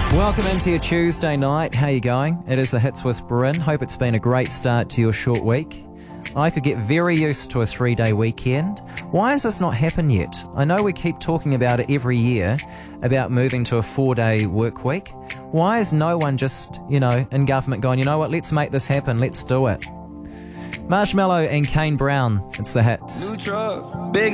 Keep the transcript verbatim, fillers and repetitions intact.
Welcome into your Tuesday night. How you going? It is the Hits with Bryn. Hope it's been a great start to your short week. I could get very used to a three-day weekend. Why has this not happened yet? I know we keep talking about it every year, about moving to a four-day work week. Why is no one just, you know, in government going, you know what, let's make this happen, let's do it? Marshmallow and Kane Brown, it's the Hits. New truck, big